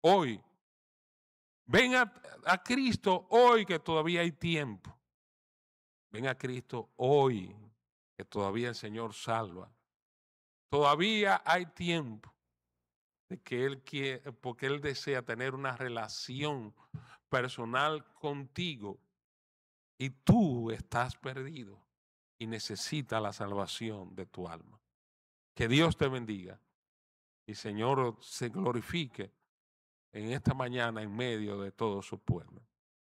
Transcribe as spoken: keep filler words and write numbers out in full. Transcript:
hoy. Ven a, a Cristo hoy que todavía hay tiempo. Ven a Cristo hoy que todavía el Señor salva. Todavía hay tiempo de que Él quiere, porque Él desea tener una relación personal contigo y tú estás perdido y necesitas la salvación de tu alma. Que Dios te bendiga y Señor se glorifique en esta mañana en medio de todo su pueblo.